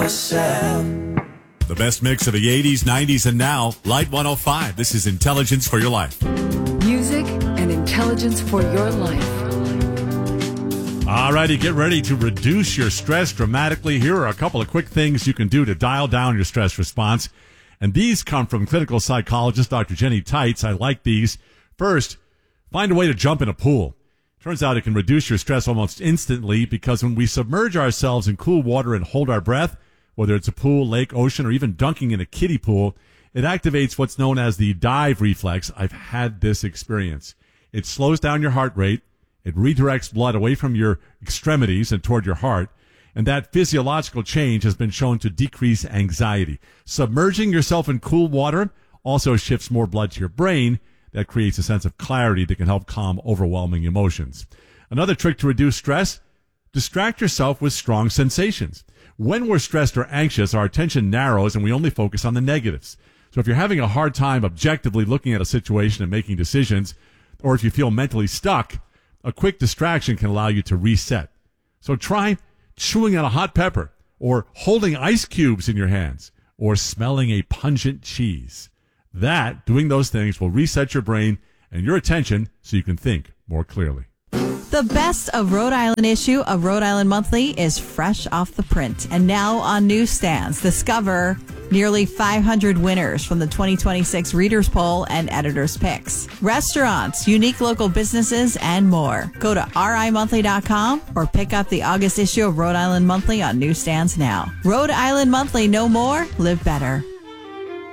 myself. The best mix of the 80s, 90s, and now. Light 105. This is Intelligence for Your Life. Music and intelligence for your life. All righty, get ready to reduce your stress dramatically. Here are a couple of quick things you can do to dial down your stress response. And these come from clinical psychologist Dr. Jenny Tights. I like these. First, find a way to jump in a pool. Turns out it can reduce your stress almost instantly because when we submerge ourselves in cool water and hold our breath, whether it's a pool, lake, ocean, or even dunking in a kiddie pool, it activates what's known as the dive reflex. I've had this experience. It slows down your heart rate. It redirects blood away from your extremities and toward your heart. And that physiological change has been shown to decrease anxiety. Submerging yourself in cool water also shifts more blood to your brain. That creates a sense of clarity that can help calm overwhelming emotions. Another trick to reduce stress, distract yourself with strong sensations. When we're stressed or anxious, our attention narrows and we only focus on the negatives. So if you're having a hard time objectively looking at a situation and making decisions, or if you feel mentally stuck, a quick distraction can allow you to reset. So try chewing on a hot pepper, or holding ice cubes in your hands, or smelling a pungent cheese. Doing those things will reset your brain and your attention so you can think more clearly. The best of Rhode Island issue of Rhode Island Monthly is fresh off the print and now on newsstands. Discover nearly 500 winners from the 2026 Readers Poll and Editors Picks. Restaurants, unique local businesses, and more. Go to rimonthly.com or pick up the August issue of Rhode Island Monthly on newsstands now. Rhode Island Monthly, no more, live better.